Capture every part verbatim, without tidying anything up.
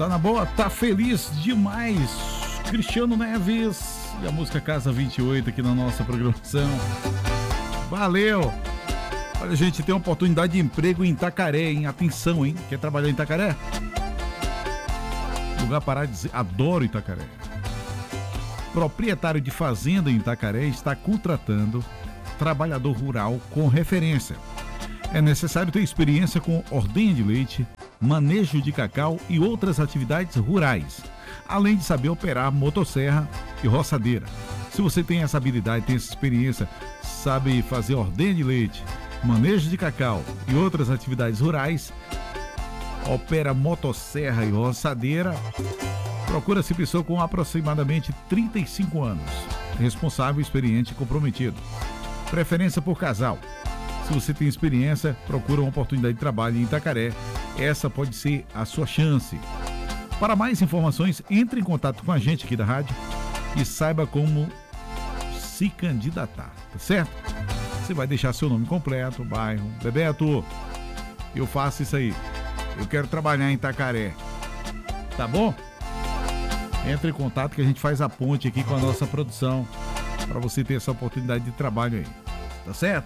Tá na boa? Tá feliz demais. Cristiano Neves e a música Casa vinte e oito aqui na nossa programação. Valeu! Olha, gente, tem uma oportunidade de emprego em Itacaré, hein? Atenção, hein? Quer trabalhar em Itacaré? Lugar paradisíaco. Adoro Itacaré. Proprietário de fazenda em Itacaré está contratando trabalhador rural com referência. É necessário ter experiência com ordenha de leite, manejo de cacau e outras atividades rurais, além de saber operar motosserra e roçadeira. Se você tem essa habilidade, tem essa experiência, sabe fazer ordenha de leite, manejo de cacau e outras atividades rurais, opera motosserra e roçadeira, procura-se pessoa com aproximadamente trinta e cinco anos, responsável, experiente e comprometido. Preferência por casal. Se você tem experiência, procura uma oportunidade de trabalho em Itacaré. Essa pode ser a sua chance. Para mais informações, entre em contato com a gente aqui da rádio e saiba como se candidatar, tá certo? Você vai deixar seu nome completo, bairro. Bebeto, eu faço isso aí. Eu quero trabalhar em Itacaré. Tá bom? Entre em contato que a gente faz a ponte aqui com a nossa produção para você ter essa oportunidade de trabalho aí. Tá certo?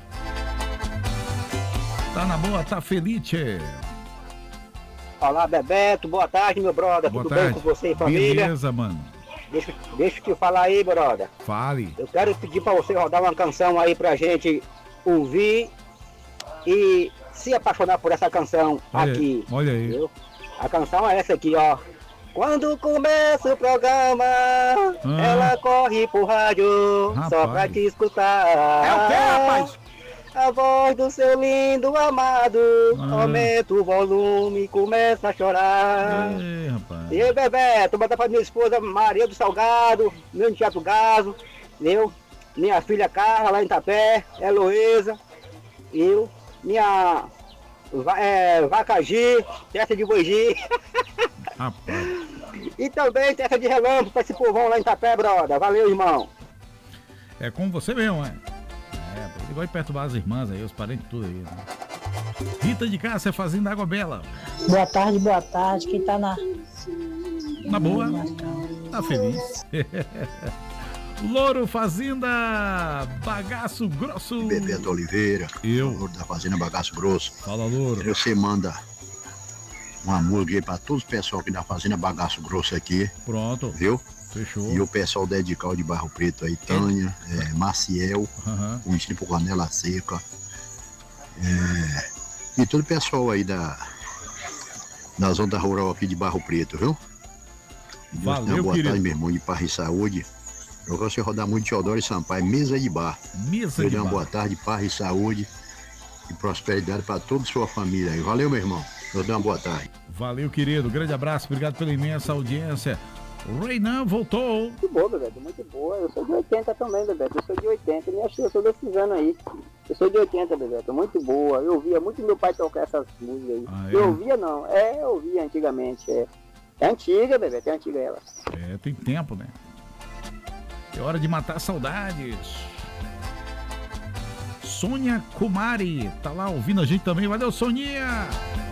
Tá na boa, tá feliz, tchê. Olá, Bebeto, boa tarde, meu brother. Boa Tudo tarde. bem com você e família? Beleza, mano. Deixa, deixa eu te falar aí, brother. Fale. Eu quero pedir pra você rodar uma canção aí pra gente ouvir e se apaixonar por essa canção Olha, aqui. olha aí. Viu? A canção é essa aqui, ó. Quando começa o programa, ah. ela corre pro rádio, rapaz, só pra te escutar. É o quê, rapaz? A voz do seu lindo amado, ah. aumenta o volume e começa a chorar. Ei, rapaz. E aí, Bebeto, bota pra minha esposa Maria do Salgado, meu enteado Gaso, eu, minha filha Carla lá em Itapé, Heloísa, eu, minha é, Vacagi, testa de Boigi. Rapaz. E também testa de relâmpago pra esse povão lá em Itapé, brother. Valeu, irmão. É como você mesmo, é. É, ele gosta de perturbar as irmãs aí, os parentes tudo aí, né? Rita de Cássia, Fazenda Água Bela. Boa tarde, boa tarde. Quem tá na... Na boa, tá feliz. Louro Fazenda Bagaço Grosso. Bebeto Oliveira. Eu. Louro da Fazenda Bagaço Grosso. Fala, Louro. Você manda uma música aí pra todos os pessoal aqui da Fazenda Bagaço Grosso aqui. Pronto. Viu? Fechou. E o pessoal dedical de Barro Preto aí, Tânia, é, Maciel, uhum. conhecido por Canela Seca. É, e todo o pessoal aí da, da zona rural aqui de Barro Preto, viu? Valeu, uma boa querido. tarde, meu irmão, de paz e saúde. Eu gosto de rodar muito de Teodoro e Sampaio, mesa de bar. Mesa Eu de dou uma bar. boa tarde, paz e saúde e prosperidade para toda a sua família aí. Valeu, meu irmão. Eu dou uma boa tarde. Valeu, querido. Grande abraço. Obrigado pela imensa audiência. O Reinan voltou. Muito boa, Bebeto. Muito boa. Eu sou de oitenta também, Bebeto. Eu sou de oitenta. Me achei, eu sou desses anos aí. Eu sou de oitenta, Bebeto. Muito boa. Eu ouvia muito meu pai tocar essas músicas aí. Ah, é? Eu ouvia não. É, eu ouvia antigamente. É, é antiga, Bebeto. É antiga ela. É, tem tempo, né? É hora de matar saudades. Sônia Kumari tá lá ouvindo a gente também. Valeu, Soninha!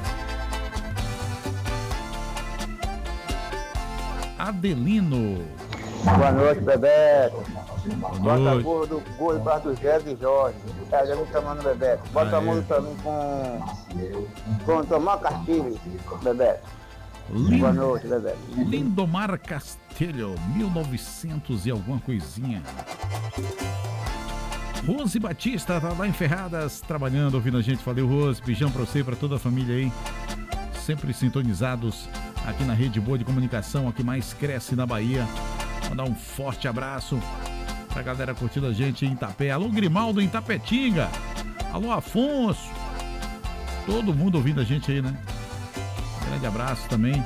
Adelino. Boa noite, Bebeto. Boa noite. Bota do Gol para do José e Jorge. É, já me chamando Bebeto. Bota ah, a música é. pra mim com. com Tomar Castilho, Bebeto. Lind... Boa noite, Bebeto. Lindomar Castelho, mil e novecentos e alguma coisinha. Rose Batista tá lá em Ferradas, trabalhando, ouvindo a gente. Valeu, Rose. Beijão pra você e pra toda a família aí. Sempre sintonizados aqui na Rede Boa de Comunicação, a que mais cresce na Bahia. Mandar um forte abraço pra galera curtindo a gente em Itapé. Alô, Grimaldo em Tapetinga. Alô, Afonso. Todo mundo ouvindo a gente aí, né? Grande abraço também.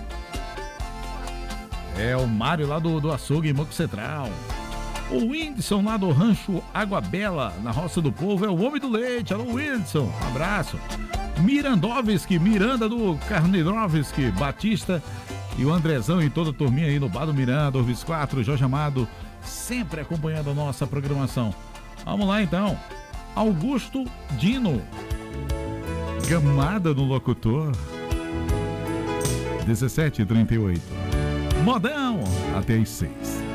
É o Mário lá do, do açougue em Moco Central. O Whindersson lá do Rancho Água Bela, na Roça do Povo, é o homem do leite. Alô, Whindersson, um abraço. Mirandovski, Miranda do Carneirovski, Batista e o Andrezão e toda a turminha aí no Bar do Miranda, Orvis quatro, Jorge Amado, sempre acompanhando a nossa programação. Vamos lá então. Augusto Dino. Gamada no locutor. dezessete e trinta e oito. Modão, até às seis.